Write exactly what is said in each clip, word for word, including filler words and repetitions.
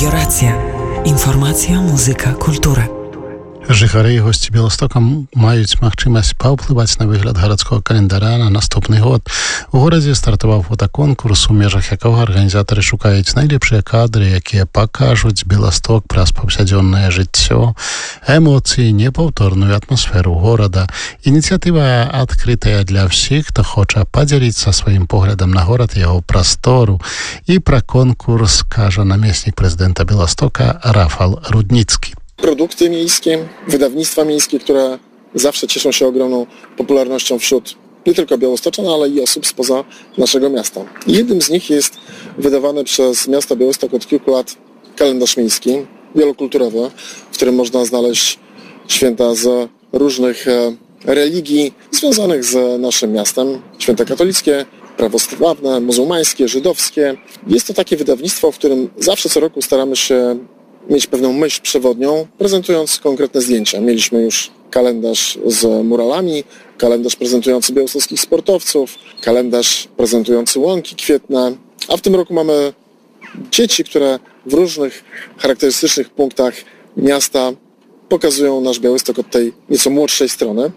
Радиорация. Информация, музыка, культура. Жыхары і госці Беластока маюць магчымасць паўплываць на выгляд гарадскога календара на наступны год. У горадзе стартаваў фотаконкурс, у межах якога арганізатары шукаюць найлепшыя кадры, якія пакажуць Беласток праз паўсядзённае жыццё, эмоцыі, непаўторную атмасферу горада. Ініцыятыва адкрытая для ўсіх, хто хоча падзяліцца сваім поглядам на горад і яго прастору. І пра конкурс кажа намеснік прэзідэнта Беластока Рафал Рудніцкі. Produkty miejskie, wydawnictwa miejskie, które zawsze cieszą się ogromną popularnością wśród nie tylko białostoczan, ale i osób spoza naszego miasta. Jednym z nich jest wydawany przez miasto Białystok od kilku lat kalendarz miejski, wielokulturowy, w którym można znaleźć święta z różnych religii związanych z naszym miastem. Święta katolickie, prawosławne, muzułmańskie, żydowskie. Jest to takie wydawnictwo, w którym zawsze co roku staramy się mieć pewną myśl przewodnią, prezentując konkretne zdjęcia. Mieliśmy już kalendarz z muralami, kalendarz prezentujący białostockich sportowców, kalendarz prezentujący łąki kwietne, a w tym roku mamy dzieci, które w różnych charakterystycznych punktach miasta pokazują nasz Białystok od tej nieco młodszej strony.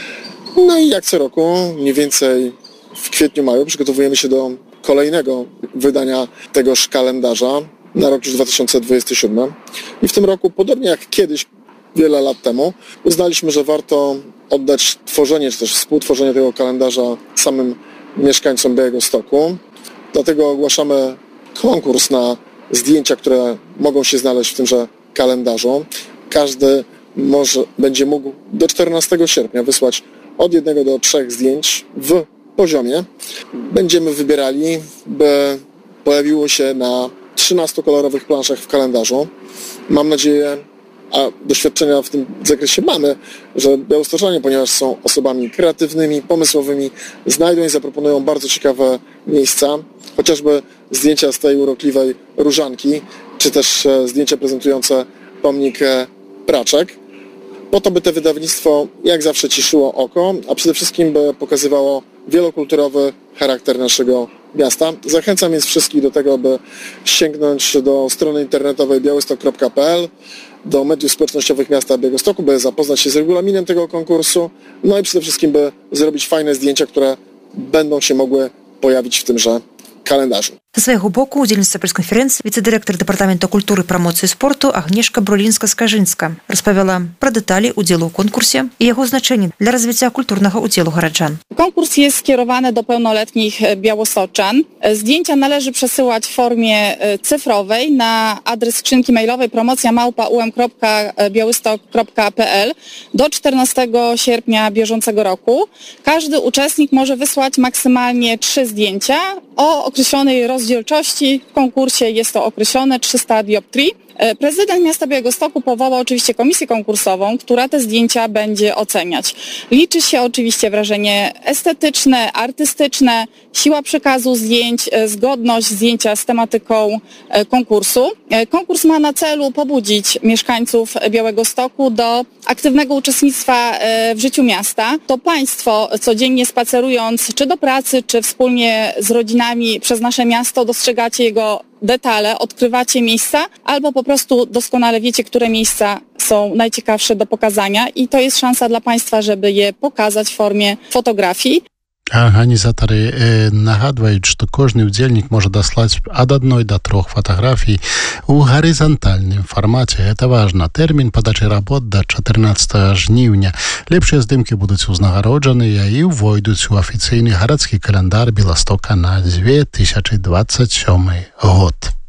No i jak co roku, mniej więcej w kwietniu, maju przygotowujemy się do kolejnego wydania tegoż kalendarza na rok już dwa tysiące dwudziesty siódmy. I w tym roku, podobnie jak kiedyś, wiele lat temu, uznaliśmy, że warto oddać tworzenie, czy też współtworzenie tego kalendarza samym mieszkańcom Białegostoku. Dlatego ogłaszamy konkurs na zdjęcia, które mogą się znaleźć w tymże kalendarzu. Każdy może, będzie mógł do czternastego sierpnia wysłać od jednego do trzech zdjęć w poziomie. Będziemy wybierali, by pojawiło się na trzynastu kolorowych planszach w kalendarzu. Mam nadzieję, a doświadczenia w tym zakresie mamy, że białostoczanie, ponieważ są osobami kreatywnymi, pomysłowymi, znajdą i zaproponują bardzo ciekawe miejsca, chociażby zdjęcia z tej urokliwej różanki, czy też zdjęcia prezentujące pomnik Praczek, po to, by to wydawnictwo jak zawsze cieszyło oko, a przede wszystkim by pokazywało wielokulturowy charakter naszego miasta. Zachęcam więc wszystkich do tego, by sięgnąć do strony internetowej białystok kropka p l, do mediów społecznościowych miasta Białegostoku, by zapoznać się z regulaminem tego konkursu, no i przede wszystkim, by zrobić fajne zdjęcia, które będą się mogły pojawić w tymże kalendarzu. Са свайго боку удзельніца прэс-канферэнцыі віцэ-дырэктар дэпартамента культуры і прамоцыі спорту Агнешка Брулінска-Скажынска распавяла пра дэталі удзелу ў конкурсе і яго значэнне для развіцця культурнага удзелу гараджан. Konkurs jest skierowany do pełnoletnich białostoczan. Zdjęcia należy przesyłać w formie cyfrowej na adres skrzynki mailowej promocja małpa u m kropka białystok kropka p l do czternastego sierpnia bieżącego roku. Każdy uczestnik może wysłać maksymalnie trzy zdjęcia o określonej rozdzielczości. W konkursie jest to określone trzysta dioptrii. Prezydent miasta Białegostoku powołał oczywiście komisję konkursową, która te zdjęcia będzie oceniać. Liczy się oczywiście wrażenie estetyczne, artystyczne, siła przekazu zdjęć, zgodność zdjęcia z tematyką konkursu. Konkurs ma na celu pobudzić mieszkańców Białegostoku do aktywnego uczestnictwa w życiu miasta. To państwo codziennie spacerując czy do pracy, czy wspólnie z rodzinami przez nasze miasto dostrzegacie jego detale, odkrywacie miejsca albo po prostu doskonale wiecie, które miejsca są najciekawsze do pokazania i to jest szansa dla państwa, żeby je pokazać w formie fotografii. Арганізатары э, нагадваюць, што кожны ўдзельнік можа даслаць ад адной да трох фатаграфій у гарызантальным фармаце. Гэта важна. Тэрмін падачы работ да чатырнаццатага жніўня. Лепшыя здымкі будуць узнагароджаныя і ўвойдуць у афіцыйны гарадскі каляндар Беластока на две тысячы двадцать сёмы год.